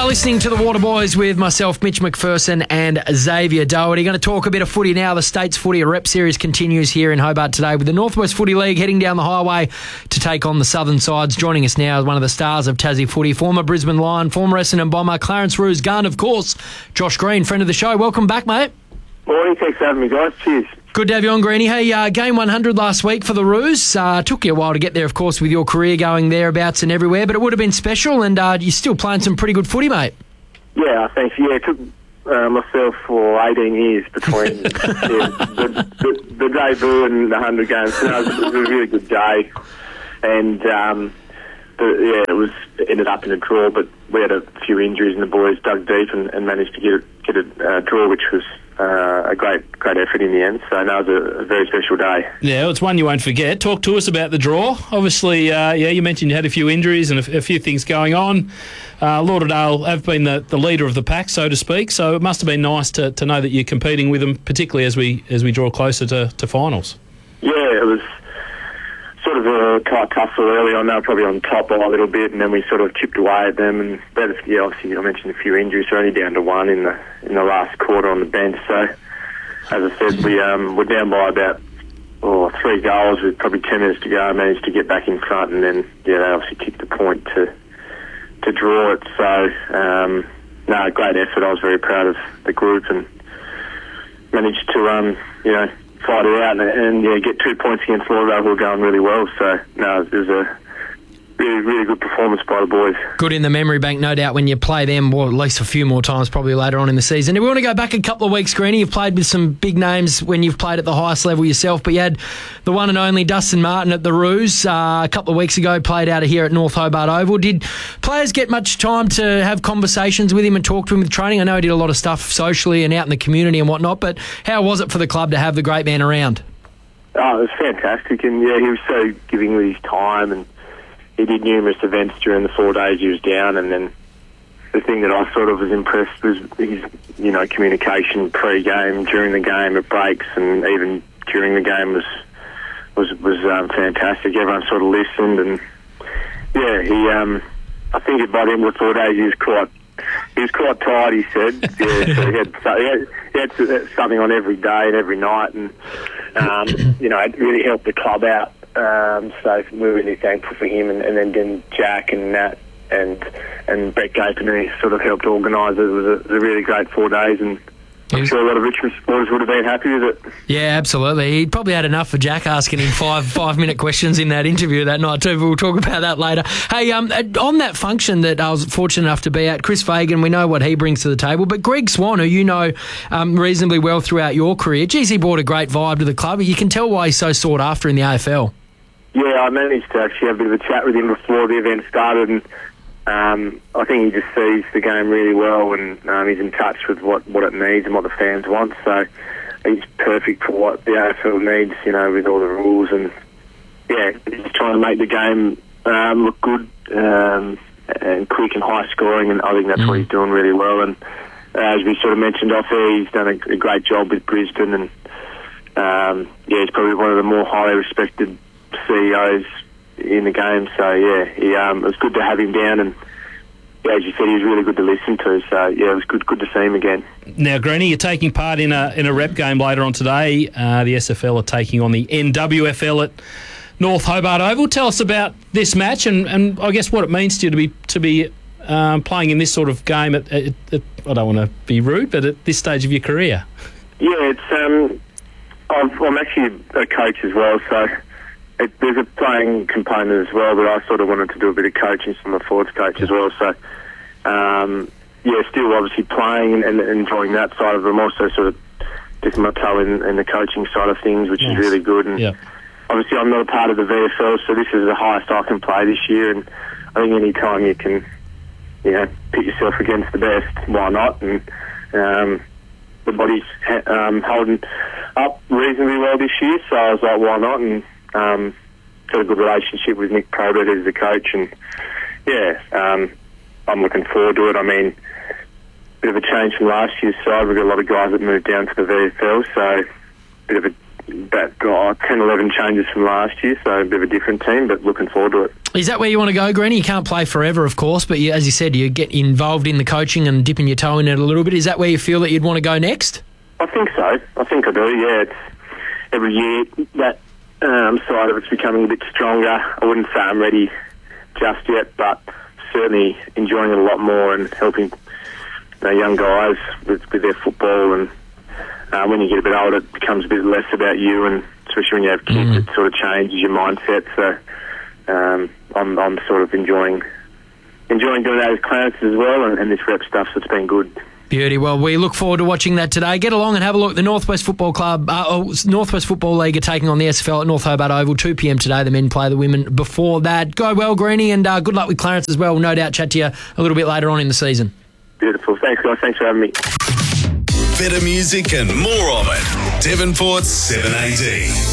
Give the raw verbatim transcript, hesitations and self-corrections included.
are listening to the Waterboys with myself, Mitch McPherson, and Xavier Doherty. Going to talk a bit of footy now. The States Footy Rep Series continues here in Hobart today with the Northwest Footy League heading down the highway to take on the Southern sides. Joining us now is one of the stars of Tassie footy, former Brisbane Lion, former Essendon Bomber, Clarence Roos gun, of course, Josh Green, friend of the show. Welcome back, mate. Morning, thanks for having me, guys. Cheers. Good to have you on, Greenie. Hey, uh, game one hundred last week for the Roos. Uh, took you a while to get there, of course, with your career going thereabouts and everywhere, but it would have been special, and uh, you're still playing some pretty good footy, mate. Yeah, thanks. Yeah, it took uh, myself for eighteen years between yeah, the, the, the debut and the one hundred games. So it, was, it was a really good day, and um, the, yeah, it was it ended up in a draw, but we had a few injuries and the boys dug deep and, and managed to get, get a uh, draw, which was Uh, a great great effort in the end. So that was a, a very special day. Yeah, well, it's one you won't forget. Talk to us about the draw. Obviously, uh, yeah, you mentioned you had a few injuries and a, a few things going on. Uh, Lauderdale have been the, the leader of the pack, so to speak, so it must have been nice to, to know that you're competing with them, particularly as we as we draw closer to, to finals. Yeah, it was sort of a tight tussle early on. They were probably on top a little bit, and then we sort of chipped away at them. And that is, yeah, obviously I mentioned a few injuries. We're only down to one in the in the last quarter on the bench. So, as I said, we um, were down by about oh, three goals with probably ten minutes to go. I managed to get back in front, and then yeah, they obviously kicked the point to to draw it. So, um, no, great effort. I was very proud of the group and managed to um, you know. fight it out and, and yeah, get two points against Lauderdale, who were going really well. So, no, it was a really, really good performance by the boys. Good in the memory bank, no doubt, when you play them, or at least a few more times probably later on in the season. If we want to go back a couple of weeks, Greenie, you've played with some big names when you've played at the highest level yourself, but you had the one and only Dustin Martin at the Roos uh, a couple of weeks ago, played out of here at North Hobart Oval. Did players get much time to have conversations with him and talk to him with training? I know he did a lot of stuff socially and out in the community and whatnot, but how was it for the club to have the great man around? Oh, it was fantastic, and yeah, he was so giving with his time, and he did numerous events during the four days he was down. And then the thing that I sort of was impressed was his, you know, communication pre-game, during the game, at breaks, and even during the game was was was um, fantastic. Everyone sort of listened, and yeah, he. Um, I think by the end of the four days he was quite he was quite tired. He said, yeah, so he had, so he had he had something on every day and every night, and um, you know, it really helped the club out. Um, so we're really thankful for him, and, and then, then Jack and Nat and and Brett Gapen, who sort of helped organise it. It was, a, it was a really great four days, and I'm sure a lot of Richmond supporters would have been happy with it. Yeah, absolutely. He probably had enough for Jack asking him five five minute questions in that interview that night too, but we'll talk about that later. Hey, um, on that function that I was fortunate enough to be at, Chris Fagan, we know what he brings to the table, but Greg Swan, who you know um, reasonably well throughout your career, geez, he brought a great vibe to the club. You can tell why he's so sought after in the A F L. Yeah, I managed to actually have a bit of a chat with him before the event started, and um, I think he just sees the game really well, and um, he's in touch with what, what it needs and what the fans want. So he's perfect for what the A F L needs, you know, with all the rules, and yeah, he's trying to make the game um, look good um, and quick and high scoring, and I think that's mm. what he's doing really well. And uh, as we sort of mentioned off there, he's done a, a great job with Brisbane, and um, yeah, he's probably one of the more highly respected C E Os in the game. So yeah, he, um, it was good to have him down, and yeah, as you said, he was really good to listen to. So yeah, it was good good to see him again. Now, Greenie, you're taking part in a in a rep game later on today. Uh, the S F L are taking on the N W F L at North Hobart Oval. Tell us about this match, and, and I guess what it means to you to be to be um, playing in this sort of game. At, at, at I don't want to be rude, but at this stage of your career. Yeah, it's um, I've, I'm actually a coach as well, so. It, there's a playing component as well, but I sort of wanted to do a bit of coaching, so I'm a forwards coach as well. So, um, yeah, still obviously playing and, and enjoying that side of it. I'm also sort of dipping my toe in, in the coaching side of things, which nice. is really good. And yep. obviously I'm not a part of the V F L, so this is the highest I can play this year. And I think any time you can, you know, pit yourself against the best, why not? And um, the body's um, holding up reasonably well this year, so I was like, why not? And Um, got a good relationship with Nick Probert, who's the coach, and yeah, um, I'm looking forward to it. I mean, bit of a change from last year's side. We've got a lot of guys that moved down to the V F L, so bit of a about oh, ten, eleven changes from last year, so a bit of a different team, but looking forward to it. Is that where you want to go, Greeny? You can't play forever, of course, but you, as you said, you get involved in the coaching and dipping your toe in it a little bit. Is that where you feel that you'd want to go next? I think so. I think I do, yeah. It's, every year that um, side of it's becoming a bit stronger. I wouldn't say I'm ready just yet, but certainly enjoying it a lot more and helping you know, young guys with, with their football. And uh, when you get a bit older, it becomes a bit less about you, and especially when you have kids, mm. it sort of changes your mindset. So um, I'm, I'm sort of enjoying enjoying doing that with Clarence as well, and, and this rep stuff, so it's been good. Beauty. Well, we look forward to watching that today. Get along and have a look. The Northwest Football Club, uh, oh, Northwest Football League are taking on the S F L at North Hobart Oval, two p.m. today. The men play the women before that. Go well, Greeny, and uh, good luck with Clarence as well. We'll no doubt chat to you a little bit later on in the season. Beautiful. Thanks, guys. Thanks for having me. Better music and more of it. Devonport's seven A D.